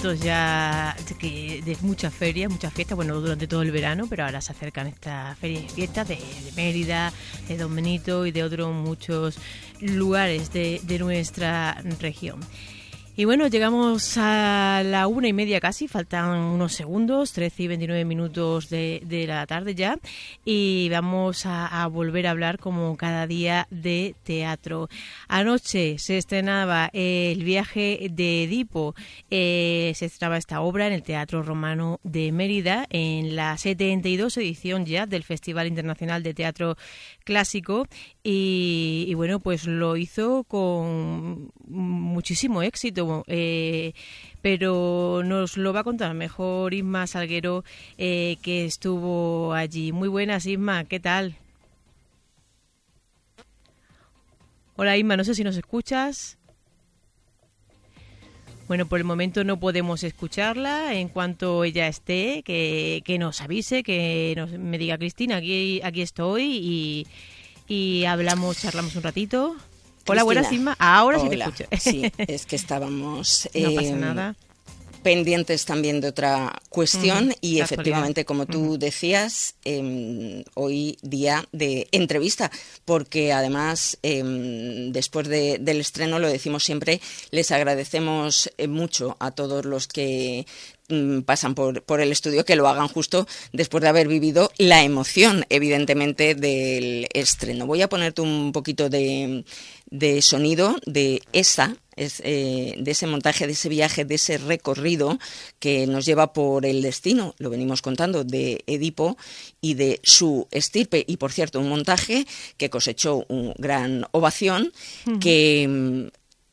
momentos ya de muchas ferias, muchas fiestas, bueno, durante todo el verano, pero ahora se acercan estas ferias y fiestas de Mérida, de Don Benito y de otros muchos lugares de nuestra región. Y bueno, llegamos a la 1:30 casi, faltan unos segundos, 13 y 29 minutos de la tarde ya, y vamos a volver a hablar como cada día de teatro. Anoche se estrenaba El viaje de Edipo, se estrenaba esta obra en el Teatro Romano de Mérida, en la 72 edición ya del Festival Internacional de Teatro Clásico, y bueno, pues lo hizo con muchísimo éxito. Pero nos lo va a contar mejor Isma Salguero, que estuvo allí. Muy buenas, Isma, ¿qué tal? Hola, Isma, no sé si nos escuchas. Bueno, por el momento no podemos escucharla. En cuanto ella esté, que nos avise, me diga: Cristina, aquí estoy, y charlamos un ratito. Hola, Cristina. Buenas, Isma. Ahora sí te Hola. escucho. Sí, es que estábamos No pasa nada. pendientes también de otra cuestión y la efectivamente, actualidad. como tú decías, hoy día de entrevista, porque además después del estreno, lo decimos siempre, les agradecemos mucho a todos los que pasan por el estudio, que lo hagan justo después de haber vivido la emoción, evidentemente, del estreno. Voy a ponerte un poquito de sonido de ese montaje, de ese viaje, de ese recorrido que nos lleva por el destino, lo venimos contando, de Edipo y de su estirpe. Y, por cierto, un montaje que cosechó una gran ovación, que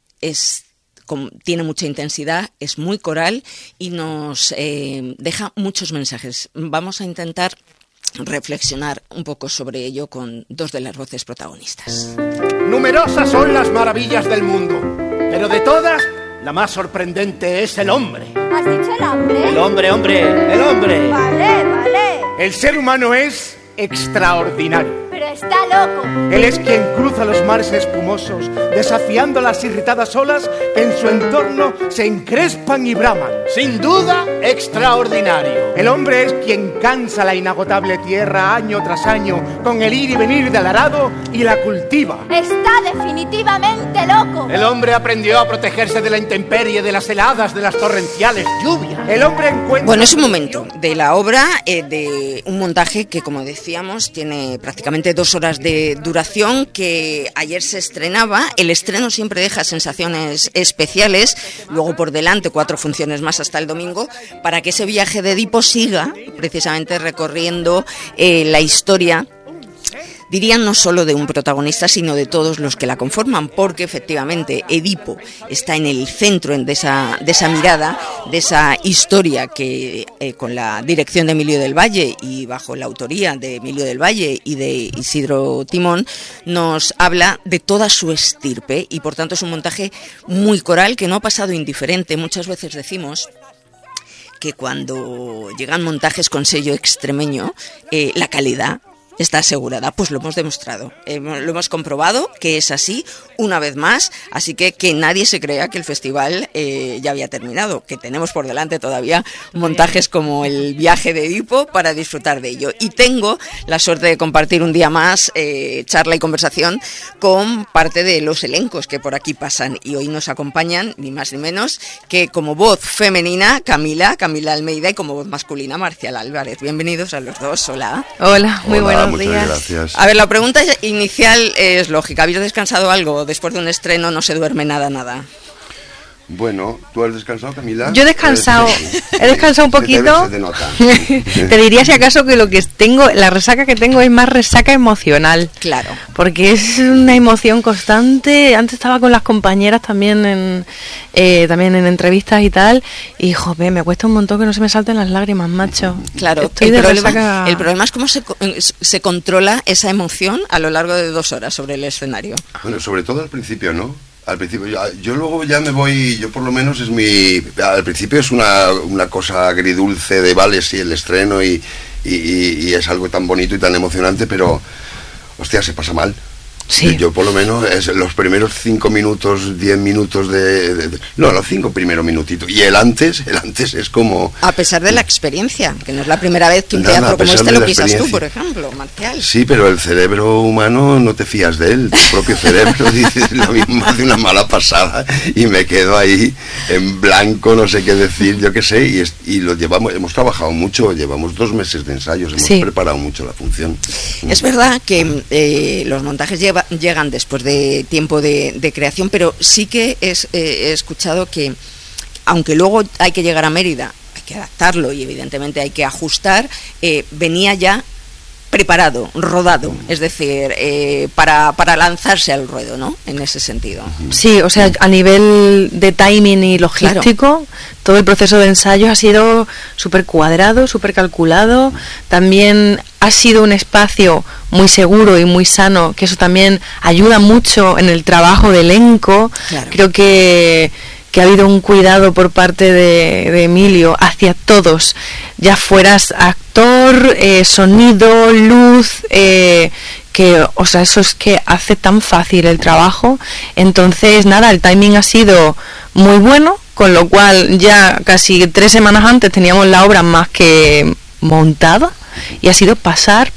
tiene mucha intensidad, es muy coral y nos deja muchos mensajes. Vamos a intentar reflexionar un poco sobre ello con dos de las voces protagonistas. Numerosas son las maravillas del mundo, pero de todas, la más sorprendente es el hombre. ¿Has dicho el hombre? El hombre, el hombre. Vale. El ser humano es extraordinario. Pero está loco. Él es quien cruza los mares espumosos, desafiando las irritadas olas que en su entorno se encrespan y braman. Sin duda, extraordinario. El hombre es quien cansa la inagotable tierra año tras año con el ir y venir del arado y la cultiva. Está definitivamente loco. El hombre aprendió a protegerse de la intemperie, de las heladas, de las torrenciales lluvias. El hombre encuentra... Bueno, es un momento de la obra, de un montaje que, como decíamos, tiene prácticamente 2 horas de duración, que ayer se estrenaba. El estreno siempre deja sensaciones especiales, luego por delante 4 funciones más hasta el domingo, para que ese viaje de Edipo siga precisamente recorriendo la historia, dirían, no solo de un protagonista, sino de todos los que la conforman, porque efectivamente Edipo está en el centro de esa mirada, de esa historia que con la dirección de Emilio del Valle y bajo la autoría de Emilio del Valle y de Isidro Timón, nos habla de toda su estirpe, y por tanto es un montaje muy coral que no ha pasado indiferente. Muchas veces decimos que cuando llegan montajes con sello extremeño, la calidad está asegurada. Pues lo hemos demostrado, lo hemos comprobado que es así una vez más, así que nadie se crea que el festival ya había terminado, que tenemos por delante todavía montajes como el viaje de Edipo para disfrutar de ello. Y tengo la suerte de compartir un día más charla y conversación con parte de los elencos que por aquí pasan, y hoy nos acompañan ni más ni menos que como voz femenina Camila Almeida y como voz masculina Marcial Álvarez. Bienvenidos a los dos. Hola. Hola, muy buenos muchas días. Gracias. A ver, la pregunta inicial es lógica. ¿Habéis descansado algo? Después de un estreno no se duerme nada. Bueno, ¿tú has descansado, Camila? Yo he descansado, he descansado un poquito. Se te nota. Te diría si acaso que lo que tengo, la resaca que tengo es más resaca emocional. Claro. Porque es una emoción constante. Antes estaba con las compañeras también en entrevistas y tal, y joder, me cuesta un montón que no se me salten las lágrimas, macho. Claro, el problema es cómo se controla esa emoción a lo largo de 2 horas sobre el escenario. Bueno, sobre todo al principio, ¿no? Al principio, yo luego ya me voy, yo por lo menos al principio es una cosa agridulce de vales y el estreno y es algo tan bonito y tan emocionante, pero hostia, se pasa mal. Sí. Yo por lo menos los primeros 5 minutos, 10 minutos no, los 5 primeros minutitos. Y el antes es como... A pesar de la experiencia, que no es la primera vez que un Nada, teatro a como pesar este de lo la pisas tú, experiencia. por ejemplo, Marcial. Sí, pero el cerebro humano no te fías de él. Tu propio cerebro dice lo mismo, hace una mala pasada y me quedo ahí en blanco, no sé qué decir, yo qué sé. Y lo hemos trabajado mucho, llevamos 2 meses de ensayos, hemos Sí. preparado mucho la función. Es verdad que los montajes llegan después de tiempo de creación, pero sí que he escuchado que, aunque luego hay que llegar a Mérida, hay que adaptarlo y evidentemente hay que ajustar, venía ya preparado, rodado, es decir, para lanzarse al ruedo, ¿no? En ese sentido. Sí, o sea, a nivel de timing y logístico, todo el proceso de ensayos ha sido súper cuadrado, súper calculado. También ha sido un espacio muy seguro y muy sano, que eso también ayuda mucho en el trabajo de elenco. Claro. Creo que ha habido un cuidado por parte de Emilio hacia todos, ya fueras actor, sonido, luz, que, o sea, eso es que hace tan fácil el trabajo. Entonces, nada, el timing ha sido muy bueno, con lo cual ya casi 3 semanas antes teníamos la obra más que montada. Y ha sido pasar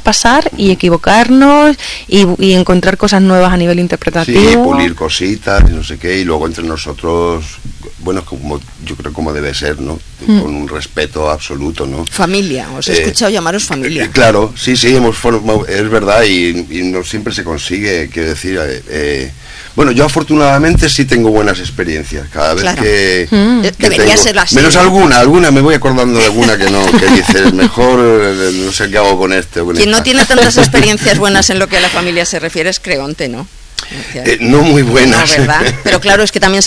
y equivocarnos y encontrar cosas nuevas a nivel interpretativo. Sí, pulir cositas, no sé qué, y luego entre nosotros, bueno, como yo creo como debe ser, ¿no? Con un respeto absoluto, ¿no? Familia, os he escuchado llamaros familia. Claro, sí, hemos formado, es verdad, y no siempre se consigue, quiero decir, bueno, yo afortunadamente sí tengo buenas experiencias, cada vez Claro. que Debería tengo, ser así, menos ¿no? alguna me voy acordando de alguna que no, que dices, mejor no sé qué hago con este o con Quien esta. no tiene tantas experiencias buenas en lo que a la familia se refiere es Creonte, ¿no? No muy buenas. No, ¿verdad? Pero claro, es que también